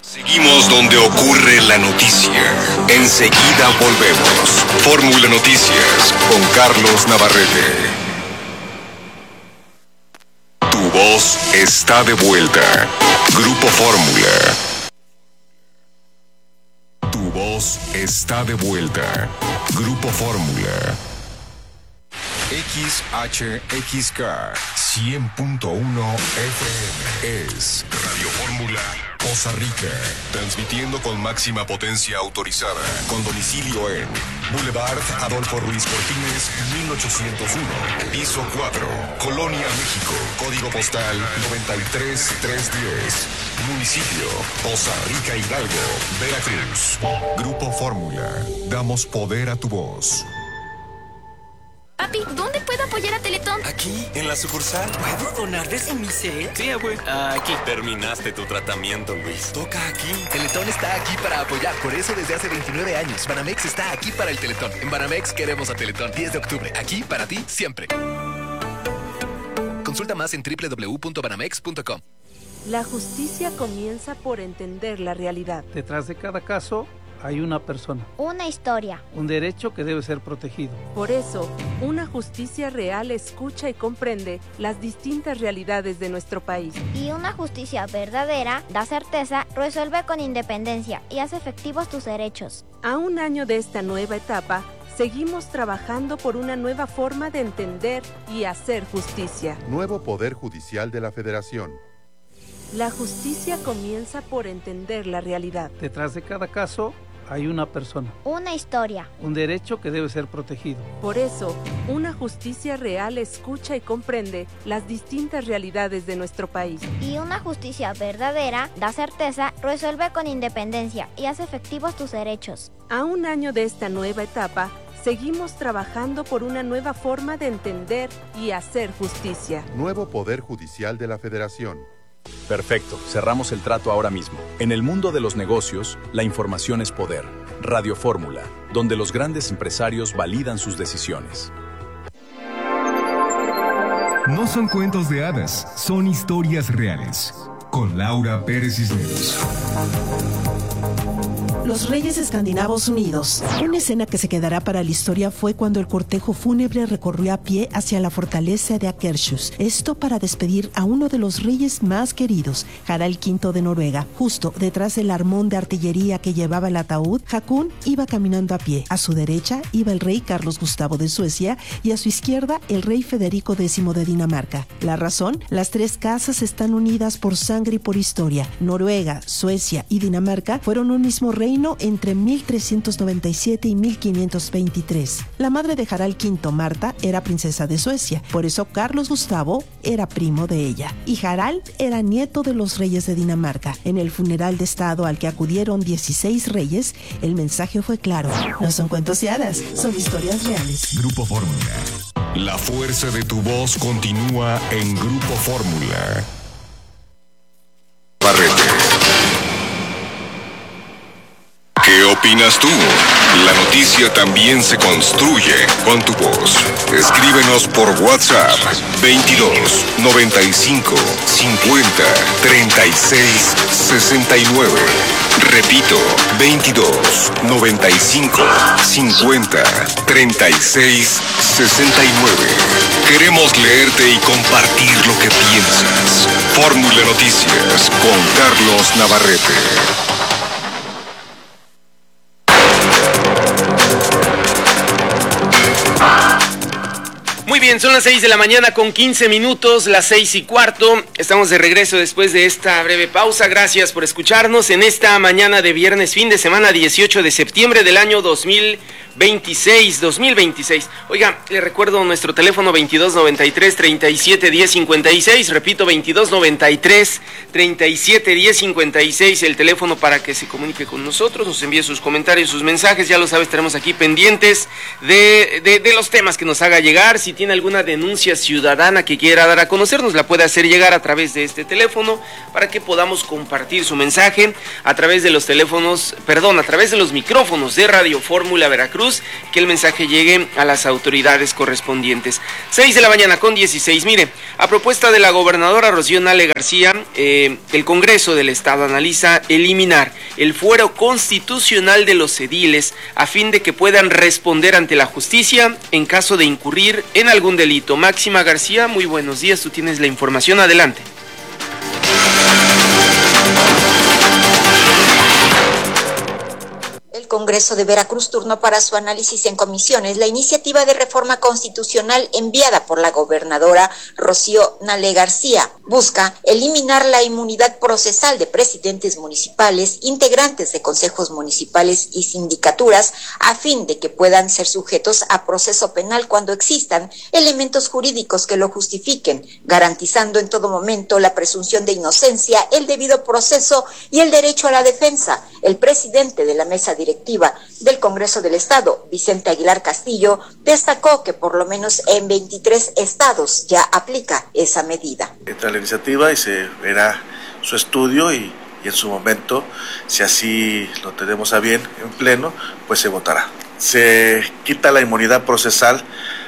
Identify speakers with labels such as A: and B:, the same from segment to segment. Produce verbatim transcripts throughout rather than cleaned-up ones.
A: Seguimos donde ocurre la noticia. Enseguida volvemos. Fórmula Noticias con Carlos Navarrete. Tu voz está de vuelta. Grupo Fórmula. Tu voz está de vuelta. Grupo Fórmula. X H X K cien punto uno F M es Radio Fórmula Poza Rica, transmitiendo con máxima potencia autorizada, con domicilio en Boulevard Adolfo Ruiz Cortines, mil ochocientos uno, piso cuatro, Colonia, México, código postal noventa y tres mil trescientos diez, municipio Poza Rica, Hidalgo, Veracruz. Grupo Fórmula, damos poder a tu voz.
B: Papi, ¿dónde puedo apoyar a Teletón?
C: Aquí, en la sucursal.
D: ¿Puedo donar desde mi cel?
C: Sí, abuelo.
D: Aquí.
C: Terminaste tu tratamiento, Luis. Toca aquí.
E: Teletón está aquí para apoyar. Por eso desde hace veintinueve años, Banamex está aquí para el Teletón. En Banamex queremos a Teletón. diez de octubre. Aquí para ti, siempre. Consulta más en doble u doble u doble u punto banamex punto com.
F: La justicia comienza por entender la realidad.
G: Detrás de cada caso hay una persona.
B: Una historia.
G: Un derecho que debe ser protegido.
F: Por eso, una justicia real escucha y comprende las distintas realidades de nuestro país.
B: Y una justicia verdadera da certeza, resuelve con independencia y hace efectivos tus derechos.
F: A un año de esta nueva etapa, seguimos trabajando por una nueva forma de entender y hacer justicia.
H: Nuevo Poder Judicial de la Federación.
F: La justicia comienza por entender la realidad.
G: Detrás de cada caso hay una persona.
B: Una historia.
G: Un derecho que debe ser protegido.
F: Por eso, una justicia real escucha y comprende las distintas realidades de nuestro país.
B: Y una justicia verdadera da certeza, resuelve con independencia y hace efectivos tus derechos.
F: A un año de esta nueva etapa, seguimos trabajando por una nueva forma de entender y hacer justicia.
H: Nuevo Poder Judicial de la Federación.
I: Perfecto, cerramos el trato ahora mismo. En el mundo de los negocios, la información es poder. Radio Fórmula, donde los grandes empresarios validan sus decisiones.
J: No son cuentos de hadas, son historias reales. Con Laura Pérez Cisneros.
K: Los Reyes Escandinavos Unidos. Una escena que se quedará para la historia fue cuando el cortejo fúnebre recorrió a pie hacia la fortaleza de Akershus. Esto para despedir a uno de los reyes más queridos, Harald quinto de Noruega. Justo detrás del armón de artillería que llevaba el ataúd, Hakon iba caminando a pie. A su derecha iba el rey Carlos Gustavo de Suecia y a su izquierda el rey Federico décimo de Dinamarca. La razón, las tres casas están unidas por sangre y por historia. Noruega, Suecia y Dinamarca fueron un mismo reino entre mil trescientos noventa y siete y mil quinientos veintitrés. La madre de Harald quinto, Marta, era princesa de Suecia, por eso Carlos Gustavo era primo de ella. Y Harald era nieto de los reyes de Dinamarca. En el funeral de estado al que acudieron dieciséis reyes, el mensaje fue claro. No son cuentos de hadas, son historias reales.
A: Grupo Fórmula. La fuerza de tu voz continúa en Grupo Fórmula. Barrete. ¿Qué opinas tú? La noticia también se construye con tu voz. Escríbenos por WhatsApp veintidós, noventa y cinco, cincuenta, treinta y seis, sesenta y nueve. Repito, veintidós, noventa y cinco, cincuenta, treinta y seis, sesenta y nueve. Queremos leerte y compartir lo que piensas. Fórmula Noticias con Carlos Navarrete.
L: Muy bien, son las seis de la mañana con quince minutos, las seis y cuarto. Estamos de regreso después de esta breve pausa. Gracias por escucharnos en esta mañana de viernes, fin de semana dieciocho de septiembre del año dos mil veintiséis. Oiga, le recuerdo nuestro teléfono veintidós, noventa y tres, treinta y siete, diez, cincuenta y seis. Repito, veintidós, noventa y tres, treinta y siete, diez, cincuenta y seis. El teléfono para que se comunique con nosotros, nos envíe sus comentarios, sus mensajes. Ya lo sabes, estaremos aquí pendientes de, de, de los temas que nos haga llegar. Si tiene alguna denuncia ciudadana que quiera dar a conocer, nos la puede hacer llegar a través de este teléfono para que podamos compartir su mensaje a través de los teléfonos, perdón, a través de los micrófonos de Radio Fórmula Veracruz. Veracruz, que el mensaje llegue a las autoridades correspondientes. seis de la mañana con dieciséis. Mire, a propuesta de la gobernadora Rocío Nale García, eh, el Congreso del Estado analiza eliminar el fuero constitucional de los ediles a fin de que puedan responder ante la justicia en caso de incurrir en algún delito. Máxima García, muy buenos días, tú tienes la información, adelante.
M: El Congreso de Veracruz turnó para su análisis en comisiones la iniciativa de reforma constitucional enviada por la gobernadora Rocío Nale García. Busca eliminar la inmunidad procesal de presidentes municipales, integrantes de consejos municipales y sindicaturas, a fin de que puedan ser sujetos a proceso penal cuando existan elementos jurídicos que lo justifiquen, garantizando en todo momento la presunción de inocencia, el debido proceso y el derecho a la defensa. El presidente de la mesa directiva del Congreso del Estado, Vicente Aguilar Castillo, destacó que por lo menos en veintitrés estados ya aplica esa medida.
N: Entra la iniciativa y se verá su estudio y, y en su momento, si así lo tenemos a bien en pleno, pues se votará. Se quita la inmunidad procesal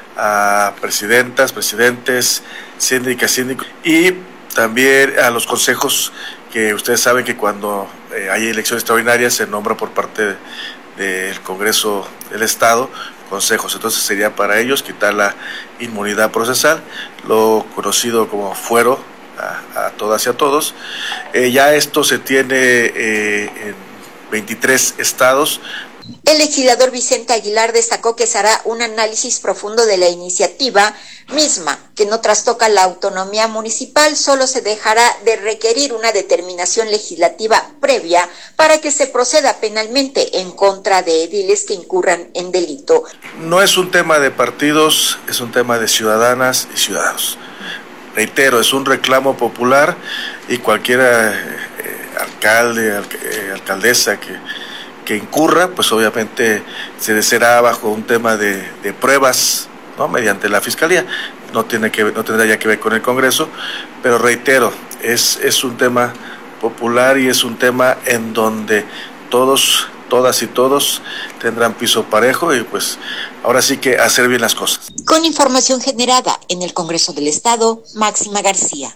N: a presidentas, presidentes, síndicas, síndicos y también a los consejos, que ustedes saben que cuando eh, hay elecciones extraordinarias se nombra por parte de, del Congreso del Estado consejos. Entonces sería para ellos quitar la inmunidad procesal, lo conocido como fuero a, a todas y a todos. Eh, ya esto se tiene eh, en veintitrés estados.
M: El legislador Vicente Aguilar destacó que se hará un análisis profundo de la iniciativa misma, que no trastoca la autonomía municipal, solo se dejará de requerir una determinación legislativa previa para que se proceda penalmente en contra de ediles que incurran en delito.
N: No es un tema de partidos, es un tema de ciudadanas y ciudadanos. Reitero, es un reclamo popular y cualquier eh, alcalde, al, eh, alcaldesa que que incurra, pues obviamente se será bajo un tema de, de pruebas, ¿no? Mediante la Fiscalía, no tiene que no tendrá ya que ver con el Congreso, pero reitero, es, es un tema popular y es un tema en donde todos, todas y todos tendrán piso parejo y pues ahora sí que hacer bien las cosas.
M: Con información generada en el Congreso del Estado, Máxima García.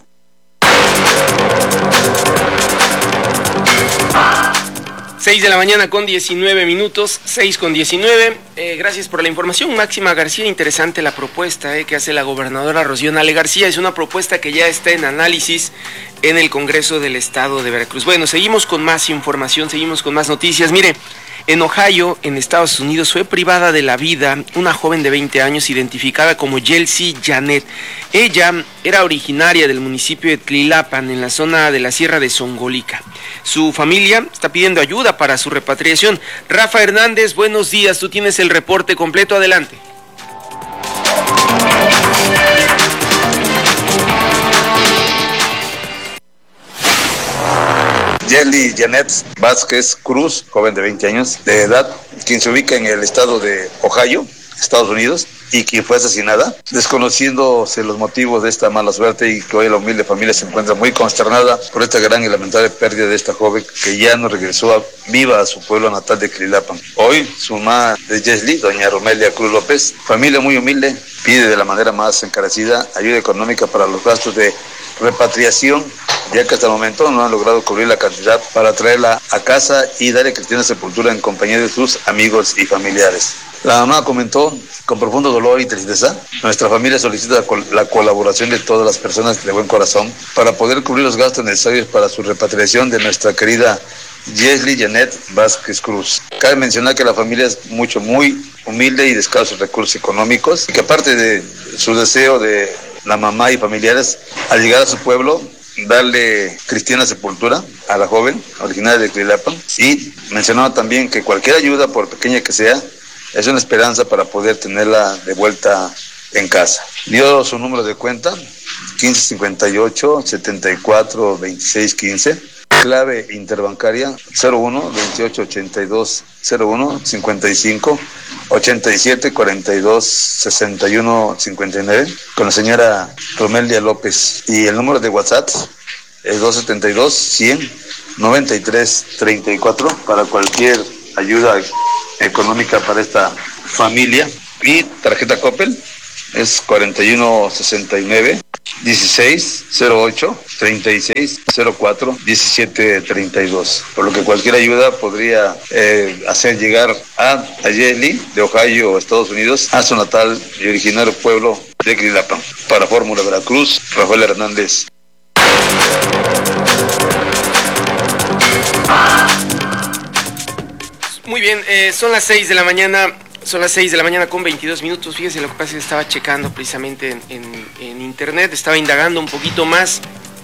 L: seis de la mañana con diecinueve minutos, seis con diecinueve. Eh, gracias por la información, Máxima García. Interesante la propuesta eh, que hace la gobernadora Rocío Nale García. Es una propuesta que ya está en análisis en el Congreso del Estado de Veracruz. Bueno, seguimos con más información, seguimos con más noticias. Mire, en Ohio, en Estados Unidos, fue privada de la vida una joven de veinte años identificada como Yelsi Janet. Ella era originaria del municipio de Tlilapan, en la zona de la Sierra de Songolica. Su familia está pidiendo ayuda para su repatriación. Rafa Hernández, buenos días, tú tienes el reporte completo, adelante.
O: Yelsi Janet Vázquez Cruz, joven de veinte años de edad, quien se ubica en el estado de Ohio, Estados Unidos, y quien fue asesinada, desconociéndose los motivos de esta mala suerte, y que hoy la humilde familia se encuentra muy consternada por esta gran y lamentable pérdida de esta joven que ya no regresó a, viva a su pueblo natal de Tlilapan. Hoy su mamá de Yelsi, doña Romelia Cruz López, familia muy humilde, pide de la manera más encarecida ayuda económica para los gastos de repatriación, ya que hasta el momento no han logrado cubrir la cantidad para traerla a casa y darle cristiana sepultura en compañía de sus amigos y familiares. La mamá comentó con profundo dolor y tristeza: nuestra familia solicita la colaboración de todas las personas de buen corazón para poder cubrir los gastos necesarios para su repatriación de nuestra querida Yelsi Janet Vázquez Cruz. Cabe mencionar que la familia es mucho, muy humilde y de escasos recursos económicos, y que aparte de su deseo de la mamá y familiares, al llegar a su pueblo, darle cristiana sepultura a la joven originaria de Tlilapan, y mencionaba también que cualquier ayuda, por pequeña que sea, es una esperanza para poder tenerla de vuelta en casa. Dio su número de cuenta, quince cincuenta y ocho, setenta y cuatro, veintiséis quince, clave interbancaria cero uno, veintiocho ochenta y dos, cero uno, cincuenta y cinco, ochenta y siete, cuarenta y dos, sesenta y uno, cincuenta y nueve, con la señora Romelia López. Y el número de WhatsApp es dos setenta y dos, cien, noventa y tres, treinta y cuatro para cualquier ayuda económica para esta familia. Y tarjeta Coppel es cuarenta y uno sesenta y nueve, dieciséis cero ocho, treinta y seis cero cuatro, diecisiete treinta y dos. Por lo que cualquier ayuda podría eh, hacer llegar a Ayeli de Ohio, Estados Unidos, a su natal y originario pueblo de Quililapan. Para Fórmula Veracruz, Rafael Hernández.
L: Muy bien, eh, son las seis de la mañana. Son las seis de la mañana con veintidós minutos. Fíjese, lo que pasa es que estaba checando precisamente en, en, en internet, estaba indagando un poquito más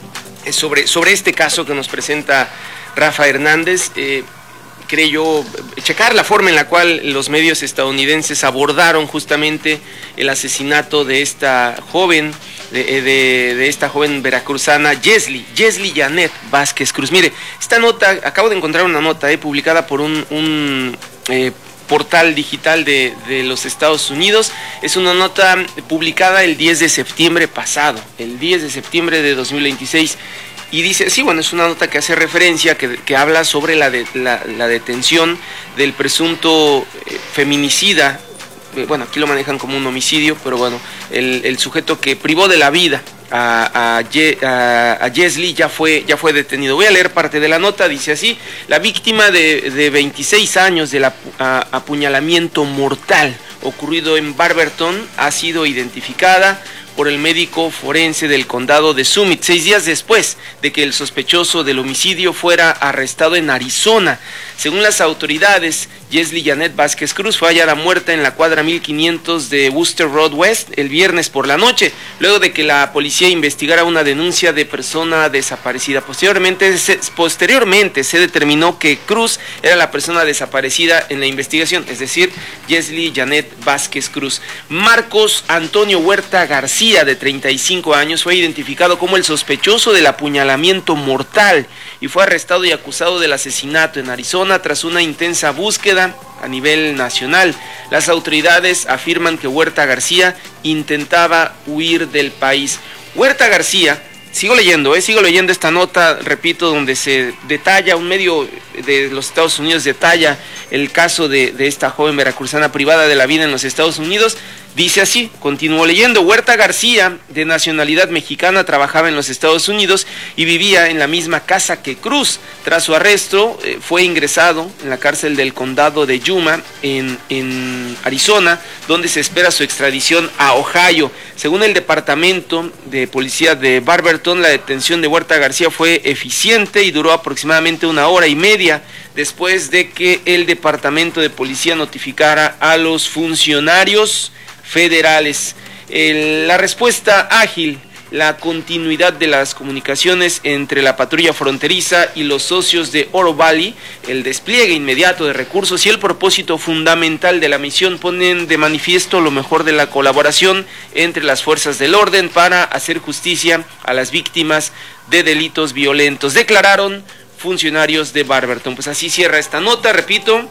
L: sobre, sobre este caso que nos presenta Rafa Hernández. Eh, creo yo, checar la forma en la cual los medios estadounidenses abordaron justamente el asesinato de esta joven, de, de, de esta joven veracruzana, Yesli, Yesli Janet Vázquez Cruz. Mire, esta nota, acabo de encontrar una nota eh, publicada por un... un eh, portal digital de, de los Estados Unidos. Es una nota publicada el diez de septiembre pasado, el diez de septiembre de dos mil veintiséis, y dice, sí, bueno, es una nota que hace referencia, que, que habla sobre la, de, la, la detención del presunto eh, feminicida. Bueno, aquí lo manejan como un homicidio, pero bueno, el, el sujeto que privó de la vida a, a, a, a Yesli ya fue, ya fue detenido. Voy a leer parte de la nota, dice así: la víctima de, de veintiséis años del apu, a, apuñalamiento mortal ocurrido en Barberton ha sido identificada por el médico forense del condado de Summit, seis días después de que el sospechoso del homicidio fuera arrestado en Arizona. Según las autoridades, Yesli Janet Vázquez Cruz fue hallada muerta en la cuadra mil quinientos de Worcester Road West el viernes por la noche, luego de que la policía investigara una denuncia de persona desaparecida. Posteriormente se, posteriormente se determinó que Cruz era la persona desaparecida en la investigación, es decir, Yesli Janet Vázquez Cruz. Marcos Antonio Huerta García, de treinta y cinco años, fue identificado como el sospechoso del apuñalamiento mortal y fue arrestado y acusado del asesinato en Arizona tras una intensa búsqueda a nivel nacional. Las autoridades afirman que Huerta García intentaba huir del país. Huerta García, sigo leyendo, eh, sigo leyendo esta nota, repito, donde se detalla, un medio de los Estados Unidos detalla el caso de, de esta joven veracruzana privada de la vida en los Estados Unidos. Dice así, continúo leyendo: Huerta García, de nacionalidad mexicana, trabajaba en los Estados Unidos y vivía en la misma casa que Cruz. Tras su arresto, eh, fue ingresado en la cárcel del condado de Yuma, en, en Arizona, donde se espera su extradición a Ohio. Según el departamento de policía de Barberton, la detención de Huerta García fue eficiente y duró aproximadamente una hora y media después de que el departamento de policía notificara a los funcionarios federales. El, la respuesta ágil, la continuidad de las comunicaciones entre la patrulla fronteriza y los socios de Oro Valley, el despliegue inmediato de recursos y el propósito fundamental de la misión ponen de manifiesto lo mejor de la colaboración entre las fuerzas del orden para hacer justicia a las víctimas de delitos violentos, declararon funcionarios de Barberton. Pues así cierra esta nota, repito.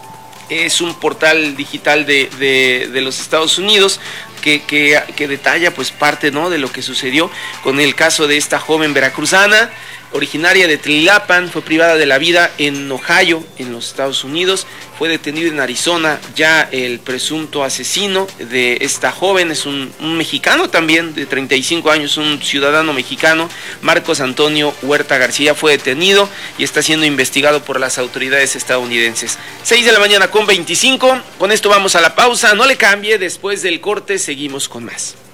L: Es un portal digital de, de, de los Estados Unidos que, que, que detalla pues parte, ¿no?, de lo que sucedió con el caso de esta joven veracruzana, originaria de Tlilapan, fue privada de la vida en Ohio, en los Estados Unidos. Fue detenido en Arizona ya el presunto asesino de esta joven, es un, un mexicano también, de treinta y cinco años, un ciudadano mexicano. Marcos Antonio Huerta García fue detenido y está siendo investigado por las autoridades estadounidenses. seis de la mañana con veinticinco, con esto vamos a la pausa, no le cambie, después del corte seguimos con más.